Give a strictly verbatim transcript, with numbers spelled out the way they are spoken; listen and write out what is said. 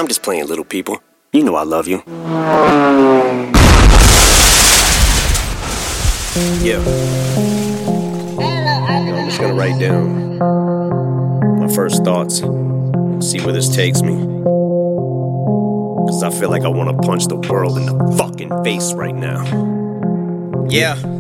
I'm just playing, little people. You know I love you. Yeah. I'm just gonna write down my first thoughts, see where this takes me. Cause I feel like I wanna punch the world in the fucking face right now. Yeah.